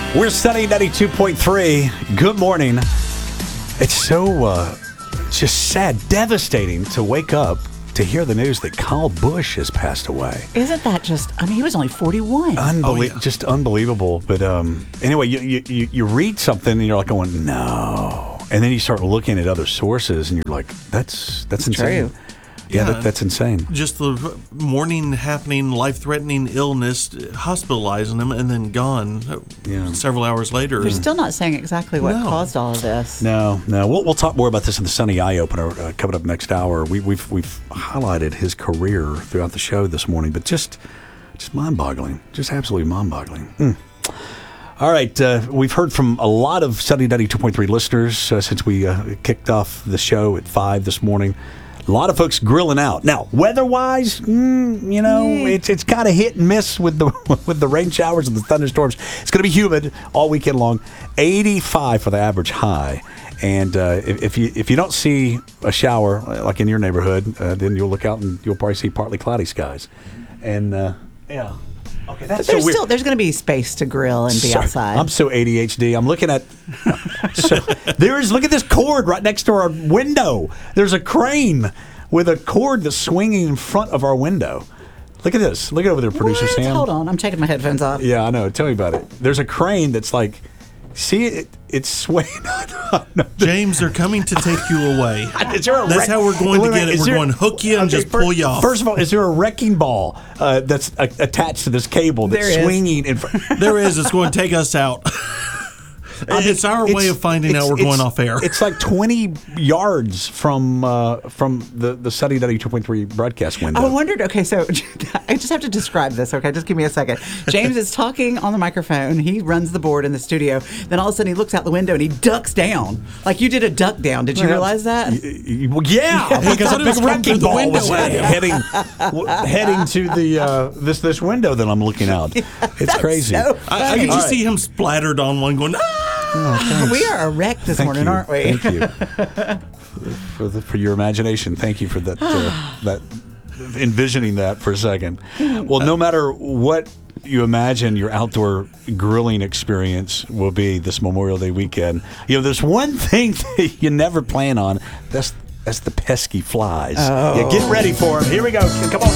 We're studying 92.3. Good morning. It's so just sad, devastating to wake up to hear the news that Kyle Busch has passed away. Isn't that just, he was only 41. Just unbelievable. But anyway, you read something and you're like going, no. And then you start looking at other sources and you're like, that's insane. True. Yeah, that's insane. Just the morning happening, life-threatening illness, hospitalizing him, and then gone several hours later. They're still not saying exactly what No. caused all of this. No. We'll talk more about this in the Sunny Eye Opener coming up next hour. We've highlighted his career throughout the show this morning, but just mind-boggling, just absolutely mind-boggling. All right, we've heard from a lot of Sunny 92.3 listeners since we kicked off the show at 5 this morning. A lot of folks grilling out. Now, weather-wise, it's kind of hit and miss with the rain showers and the thunderstorms. It's going to be humid all weekend long. 85 for the average high. And if you don't see a shower like in your neighborhood, then you'll look out and you'll probably see partly cloudy skies. And okay, that's But so weird. there's going to be space to grill and be outside. I'm so ADHD. I'm looking at look at this cord right next to our window. There's a crane with a cord that's swinging in front of our window. Look at this. Look over there, producer What? Sam. Hold on, I'm taking my headphones off. Yeah, I know. Tell me about it. There's a crane that's like, see it? It's swaying. James, they're coming to take you away. That's how we're going to get it. We're going to hook you and just pull you off. First of all, is there a wrecking ball that's attached to this cable that's There is. swinging in front? There is. It's going to take us out. It's our way of finding out we're going off air. It's like 20 yards from the Sunny 92.3 broadcast window. I wondered, okay, so I just have to describe this, okay? Just give me a second. James is talking on the microphone. He runs the board in the studio. Then all of a sudden he looks out the window and he ducks down. Like you did a duck down. Did you realize that? Yeah, because a big wrecking ball was heading to the this window that I'm looking out. It's crazy. so I could just see him splattered on one going, ah! We are a wreck this morning, you. aren't we? Thank you for your imagination. Thank you for that that envisioning that for a second. Well, no matter what you imagine your outdoor grilling experience will be this Memorial Day weekend, there's one thing that you never plan on. That's the pesky flies. Oh. Yeah, get ready for them. Here we go. Come on.